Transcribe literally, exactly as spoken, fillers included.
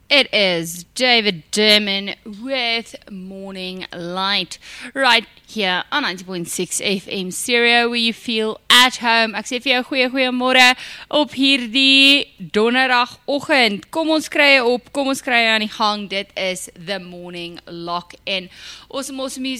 It is David Derman with Morning Light right here on ninety point six F M stereo, where you feel at home. Ek sê vir jou goeie goeiemôre op hierdie donderdagoggend. Kom ons kry op, kom ons kry aan die gang. Dit is The Morning Lock in. Awesome, awesome music